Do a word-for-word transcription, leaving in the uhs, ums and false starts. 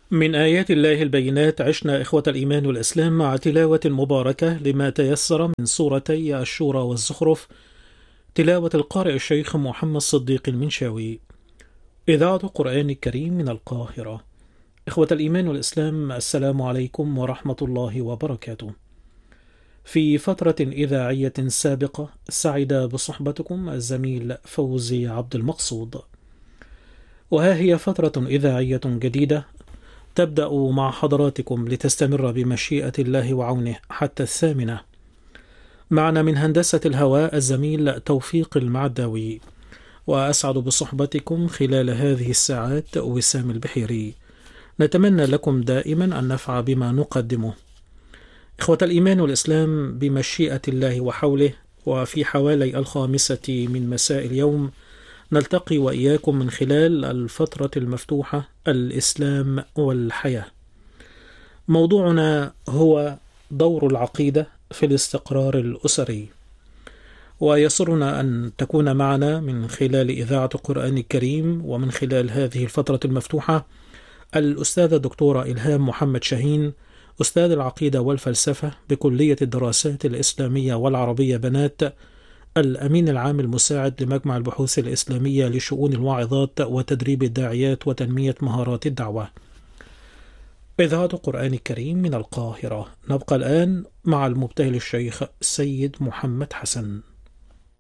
من آيات الله البينات عشنا إخوة الإيمان والإسلام مع تلاوة مباركة لما تيسر من سورتي الشورى والزخرف، تلاوة القارئ الشيخ محمد صديق المنشاوي. إذاعة القرآن الكريم من القاهرة. إخوة الإيمان والإسلام، السلام عليكم ورحمة الله وبركاته. في فترة إذاعية سابقة سعد بصحبتكم الزميل فوزي عبد المقصود، وها هي فترة إذاعية جديدة تبدأ مع حضراتكم لتستمر بمشيئة الله وعونه حتى الثامنة. معنا من هندسة الهواء الزميل توفيق المعداوي، وأسعد بصحبتكم خلال هذه الساعات وسام البحيري. نتمنى لكم دائما النفع بما نقدمه. إخوة الإيمان والإسلام، بمشيئة الله وحوله وفي حوالي الخامسة من مساء اليوم نلتقي وإياكم من خلال الفترة المفتوحة الإسلام والحياة. موضوعنا هو دور العقيدة في الاستقرار الأسري، ويسرنا أن تكون معنا من خلال إذاعة القرآن الكريم ومن خلال هذه الفترة المفتوحة الأستاذة الدكتورة إلهام محمد شاهين، أستاذ العقيدة والفلسفة بكلية الدراسات الإسلامية والعربية بنات، الأمين العام المساعد لمجمع البحوث الإسلامية لشؤون الواعظات وتدريب الداعيات وتنمية مهارات الدعوة. إذاعة القرآن الكريم من القاهرة. نبقى الآن مع المبتهل الشيخ سيد محمد حسن.